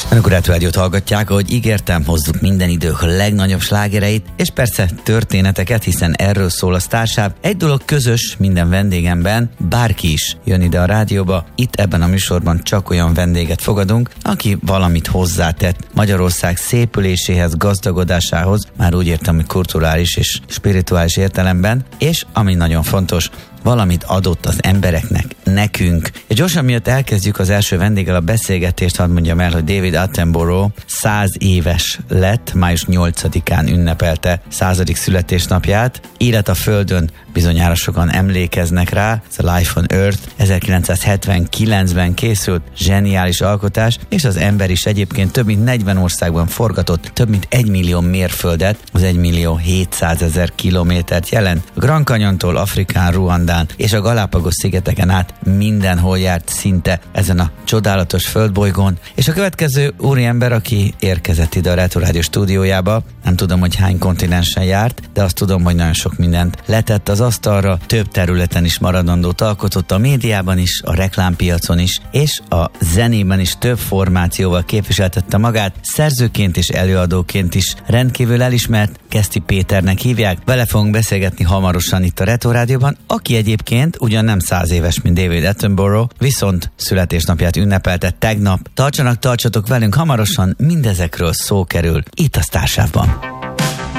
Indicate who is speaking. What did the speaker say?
Speaker 1: Önök a Retro Rádiót hallgatják, ahogy ígértem, hozzuk minden idők legnagyobb slágereit, és persze történeteket, hiszen erről szól a Starsáv. Egy dolog közös minden vendégemben, bárki is jön ide a rádióba, itt ebben a műsorban csak olyan vendéget fogadunk, aki valamit hozzátett Magyarország szépüléséhez, gazdagodásához, már úgy értem, hogy kulturális és spirituális értelemben, és ami nagyon fontos, valamit adott az embereknek, nekünk. És gyorsan miatt elkezdjük az első vendéggel a beszélgetést, hadd mondjam el, hogy David Attenborough 100 éves lett, május 8-án ünnepelte 100. születésnapját. Élet a Földön, bizonyára sokan emlékeznek rá, ez a Life on Earth 1979-ben készült, zseniális alkotás, és az ember is egyébként több mint 40 országban forgatott, több mint 1 millió mérföldet, az 1.700.000 kilométert jelent. A Grand Canyontól Afrikán, Ruandán és a Galápagos-szigeteken át mindenhol járt szinte ezen a csodálatos földbolygón, és a következő úriember, aki érkezett ide a Retro Rádió stúdiójába, nem tudom, hogy hány kontinensen járt, de azt tudom, hogy nagyon sok mindent letett az asztalra, több területen is maradandót alkotott, a médiában is, a reklámpiacon is, és a zenében is több formációval képviseltette magát, szerzőként és előadóként is rendkívül elismert, Keszti Péternek hívják. Vele fogunk beszélgetni hamarosan itt a Retro Rádióban, aki egyébként ugyan nem 100 éves, mint David Attenborough, viszont születésnapját ünnepelte tegnap. Tartsatok velünk, hamarosan mindezekről szó kerül itt a Starsávban.